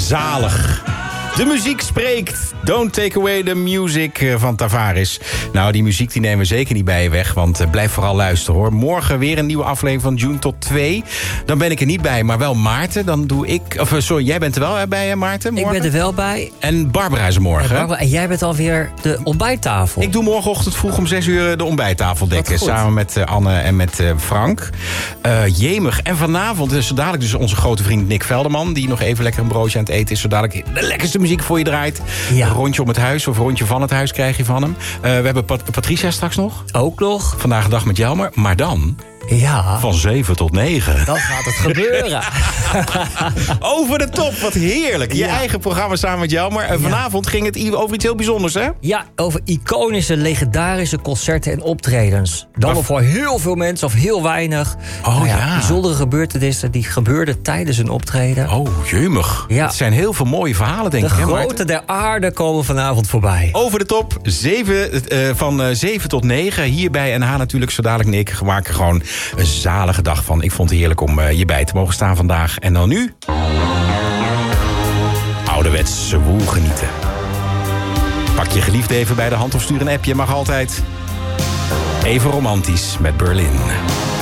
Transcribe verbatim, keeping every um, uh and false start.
Zalig. De muziek spreekt. Don't take away the music van Tavares. Nou, die muziek die nemen we zeker niet bij je weg. Want uh, blijf vooral luisteren, hoor. Morgen weer een nieuwe aflevering van June tot twee. Dan ben ik er niet bij, maar wel Maarten. Dan doe ik... Of sorry, jij bent er wel bij, hè, Maarten? Morgen? Ik ben er wel bij. En Barbara is er morgen. En, Barbara, en jij bent alweer de ontbijttafel. Ik doe morgenochtend vroeg om zes uur de ontbijttafel dekken. Samen met uh, Anne en met uh, Frank. Uh, jemig. En vanavond is zo dadelijk dus onze grote vriend Nick Velderman. Die nog even lekker een broodje aan het eten is. Zo dadelijk de lekkerste muziek voor je draait. Ja. Een rondje om het huis of een rondje van het huis krijg je van hem. Uh, we hebben Pat- Patricia straks nog. Ook nog. Vandaag een dag met Jelmer. Maar dan... Ja. Van zeven tot negen. Dan gaat het gebeuren. Over de top, wat heerlijk. Je Ja. eigen programma samen met Jelmer. En vanavond ging het over iets heel bijzonders, hè? Ja, over iconische, legendarische concerten en optredens. Dan Maar... wel voor heel veel mensen of heel weinig. Oh nou ja, ja. Bijzondere gebeurtenissen die gebeurden tijdens een optreden. Oh, jemig. Ja. Het zijn heel veel mooie verhalen, denk De ik. hè, grote Maarten? der aarde komen vanavond voorbij. Over de top, zeven, uh, van uh, zeven tot negen. Hier bij N H natuurlijk, zo dadelijk Nick. We maken gewoon een zalige dag van. Ik vond het heerlijk om uh, je bij te mogen staan vandaag. En dan nu... ouderwets woel genieten. Pak je geliefde even bij de hand of stuur een appje. Mag altijd. Even romantisch met Berlin.